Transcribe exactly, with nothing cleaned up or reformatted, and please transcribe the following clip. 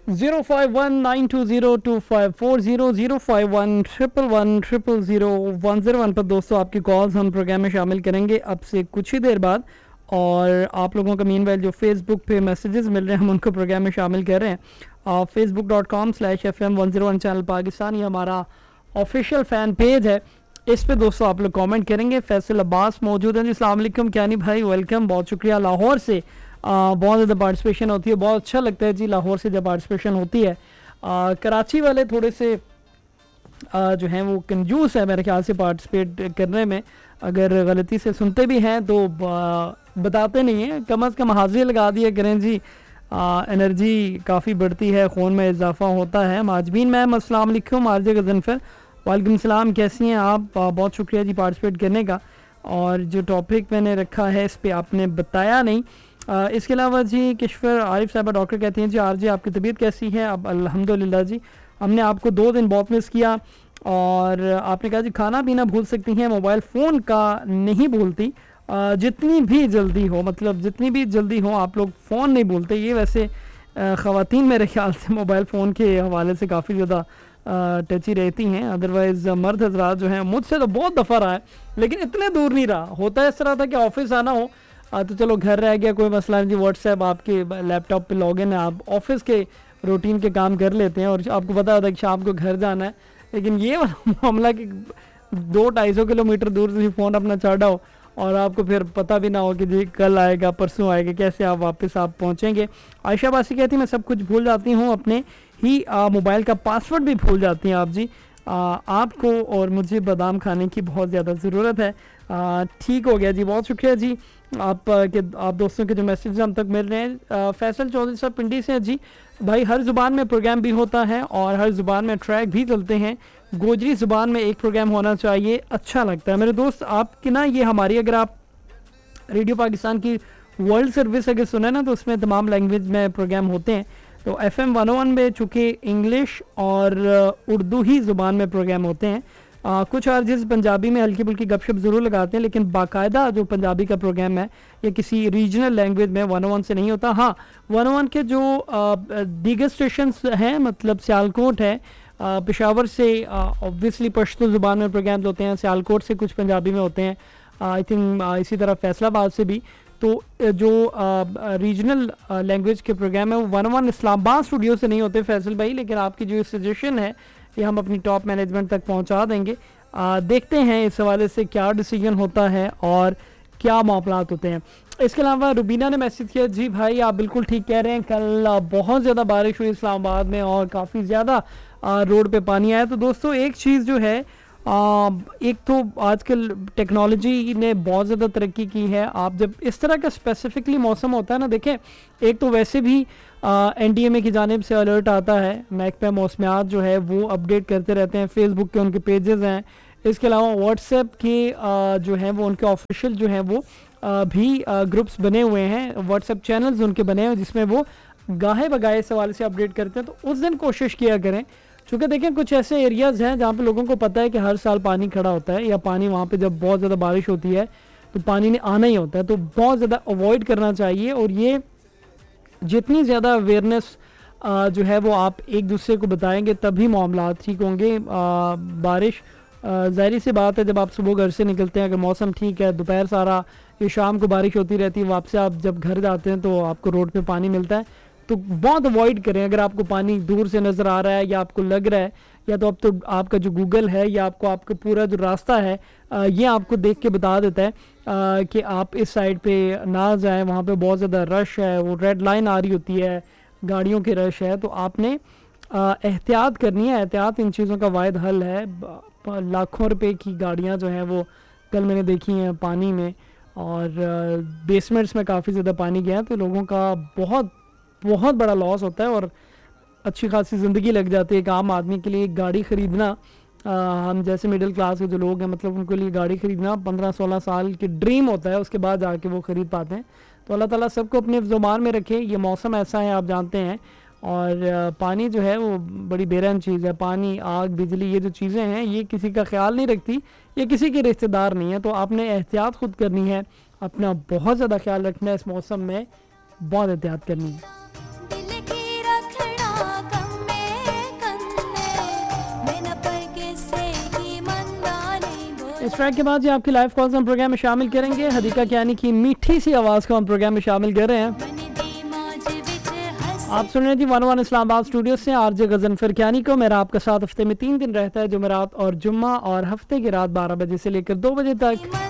Zero five one nine to zero two five four zero zero five one triple one triple zero one zero one पर दोस्तों आपकी calls हम programme में शामिल करेंगे अब से कुछ ही देर बाद। और आप लोगों का मीनवाइल जो फेसबुक पे मैसेजेस मिल रहे हैं हम उनको प्रोग्राम में शामिल कर रहे हैं। Facebook dot com slash F M one zero one channel Pakistan, ये हमारा ऑफिशियल फ़ैन पेज है। इस पे दोस्तों आप लोग कमेंट करेंगे। फैसल अब्बास मौजूद हैं जी, अस्सलाम वालेकुम। क्या नहीं भाई, वेलकम, बहुत शुक्रिया। लाहौर से आ, बहुत ज़्यादा पार्टिसिपेशन होती है, बहुत अच्छा लगता है जी लाहौर से जब पार्टिसिपेशन होती है। आ, कराची वाले थोड़े से आ, जो हैं वो कंजूस है मेरे ख्याल से पार्टिसिपेट करने में, अगर गलती से सुनते भी हैं तो आ, बताते नहीं हैं। कम अज़ कम हाजिरी लगा दिया करें जी, एनर्जी काफ़ी बढ़ती है, खून में इजाफा होता है। माजबीन मैम अस्सलाम वालेकुम। आरजे गजनफर वालेकुम सलाम, कैसी हैं आप? आ, बहुत शुक्रिया जी पार्टिसिपेट करने का। और जो टॉपिक मैंने रखा है इस पर आपने बताया नहीं। आ, इसके अलावा जी किशफर आरिफ साहबा डॉक्टर कहती हैं जी आरजे आपकी तबीयत कैसी है? अब अल्हम्दुलिल्लाह जी, हमने आपको दो दिन बहुत मिस किया और आपने कहा जी खाना पीना भूल सकती हैं, मोबाइल फ़ोन का नहीं भूलती। आ, जितनी भी जल्दी हो, मतलब जितनी भी जल्दी हो आप लोग फ़ोन नहीं भूलते। ये वैसे ख़वातीन मेरे ख्याल से मोबाइल फ़ोन के हवाले से काफ़ी ज़्यादा टची रहती हैं, अदरवाइज़ मर्द हजरात जो हैं, मुझसे तो बहुत दफ़ा रहा है लेकिन इतने दूर नहीं रहा। होता है इस तरह था कि ऑफिस आना हो आ, तो चलो घर रह गया, कोई मसला नहीं जी, व्हाट्सएप आपके लैपटॉप पे लॉगिन है, आप ऑफिस के रूटीन के काम कर लेते हैं और आपको पता होता है कि शाम को घर जाना है। लेकिन ये वाला मामला कि दो ढाई सौ किलोमीटर दूर से फ़ोन अपना चढ़ा हो और आपको फिर पता भी ना हो कि जी कल आएगा परसों आएगा, कैसे आप वापस आप पहुँचेंगे। आयशा बासी कहती मैं सब कुछ भूल जाती हूँ, अपने ही मोबाइल का पासवर्ड भी भूल जाती हैं आप जी। आ, आपको और मुझे बादाम खाने की बहुत ज़्यादा ज़रूरत है। ठीक हो गया जी, बहुत शुक्रिया जी आप के आप दोस्तों के जो मैसेज हम तक मिल रहे हैं। फैसल चौधरी साहब पिंडी से जी, भाई हर ज़ुबान में प्रोग्राम भी होता है और हर ज़ुबान में ट्रैक भी चलते हैं, गोजरी ज़ुबान में एक प्रोग्राम होना चाहिए, अच्छा लगता है। मेरे दोस्त आपकी ना ये हमारी, अगर आप रेडियो पाकिस्तान की वर्ल्ड सर्विस अगर सुने ना तो उसमें तमाम लैंग्वेज में प्रोग्राम होते हैं। तो एफ एम वन ओ वन में चूँकि इंग्लिश और उर्दू ही ज़ुबान में प्रोग्राम होते हैं। आ, कुछ आरजेस पंजाबी में हल्की फुल्की गपशप ज़रूर लगाते हैं, लेकिन बाकायदा जो पंजाबी का प्रोग्राम है ये किसी रीजनल लैंग्वेज में वन ओ वन से नहीं होता। हाँ, वन ओ वन के जो दीगर स्टेशन हैं, मतलब सियालकोट है, पेशावर से ऑब्वियसली पश्तो ज़ुबान में प्रोग्राम्स होते हैं, सियालकोट से कुछ पंजाबी में होते हैं, आई थिंक इसी तरह फैसलाबाद से भी। तो जो रीजनल लैंग्वेज के प्रोग्राम है वो वन वन इस्लामाबाद स्टूडियो से नहीं होते फैसल भाई, लेकिन आपकी जो सजेशन है ये हम अपनी टॉप मैनेजमेंट तक पहुंचा देंगे। आ, देखते हैं इस हवाले से क्या डिसीजन होता है और क्या मामलात होते हैं। इसके अलावा रुबीना ने मैसेज किया जी भाई आप बिल्कुल ठीक कह रहे हैं, कल बहुत ज़्यादा बारिश हुई इस्लामाबाद में और काफ़ी ज़्यादा रोड पे पानी आया। तो दोस्तों एक चीज़ जो है, आ, एक तो आजकल टेक्नोलॉजी ने बहुत ज़्यादा तरक्की की है। आप जब इस तरह का स्पेसिफिकली मौसम होता है ना, देखें एक तो वैसे भी एन डी एम ए की जानिब से अलर्ट आता है, महकमा मौसमियात जो है वो अपडेट करते रहते हैं, फेसबुक के उनके पेजेस हैं। इसके अलावा व्हाट्सएप के आ, जो हैं वो उनके ऑफिशियल जो हैं वो आ, भी ग्रुप्स बने हुए हैं, व्हाट्सएप चैनल्स उनके बने हुए जिसमें वो गाहे बगाए इस हवाले से अपडेट करते हैं। तो उस दिन कोशिश किया करें, चूँकि देखें कुछ ऐसे एरियाज़ हैं जहाँ पे लोगों को पता है कि हर साल पानी खड़ा होता है, या पानी वहाँ पे जब बहुत ज़्यादा बारिश होती है तो पानी ने आना ही होता है, तो बहुत ज़्यादा अवॉइड करना चाहिए। और ये जितनी ज़्यादा अवेयरनेस जो है वो आप एक दूसरे को बताएंगे तभी मामला ठीक होंगे। बारिश ज़ाहिर सी बात है, जब आप सुबह घर से निकलते हैं, अगर मौसम ठीक है, दोपहर सारा ये शाम को बारिश होती रहती है, वापस आप जब घर जाते हैं तो आपको रोड पे पानी मिलता है, तो बहुत अवॉइड करें। अगर आपको पानी दूर से नज़र आ रहा है या आपको लग रहा है, या तो अब तो आपका जो गूगल है या आपको आपका पूरा जो रास्ता है ये आपको देख के बता देता है कि आप इस साइड पे ना जाएं, वहाँ पे बहुत ज़्यादा रश है, वो रेड लाइन आ रही होती है, गाड़ियों के रश है। तो आपने एहतियात करनी है, एहतियात इन चीज़ों का वाहिद हल है। लाखों रुपए की गाड़ियाँ जो हैं वो कल मैंने देखी हैं पानी में, और बेसमेंट्स में काफ़ी ज़्यादा पानी गया, तो लोगों का बहुत बहुत बड़ा लॉस होता है और अच्छी खासी ज़िंदगी लग जाती है। एक आम आदमी के लिए एक गाड़ी ख़रीदना, आ, हम जैसे मिडिल क्लास के जो लोग हैं, मतलब उनके लिए गाड़ी ख़रीदना पंद्रह सोलह साल की ड्रीम होता है, उसके बाद जाके वो ख़रीद पाते हैं। तो अल्लाह ताला सबको अपने ज़ुबान में रखे। ये मौसम ऐसा है आप जानते हैं, और पानी जो है वो बड़ी बेरहम चीज़ है। पानी, आग, बिजली, ये जो चीज़ें हैं ये किसी का ख्याल नहीं रखती, ये किसी के रिश्तेदार नहीं है। तो आपने एहतियात खुद करनी है, अपना बहुत ज़्यादा ख्याल रखना है, इस मौसम में बहुत एहतियात करनी है। इस ट्रैक के बाद ये आपकी लाइव कॉल्स हम प्रोग्राम में शामिल करेंगे। हदीका कियानी की मीठी सी आवाज़ को हम प्रोग्राम में शामिल कर रहे हैं। आप सुन रहे थी वन वन इस्लामाबाद स्टूडियो से आरजे गजनफर कियानी को। मेरा आपका साथ हफ्ते में तीन दिन रहता है, जुमेरात और जुम्मा, और हफ्ते की रात बारह बजे से लेकर दो बजे तक।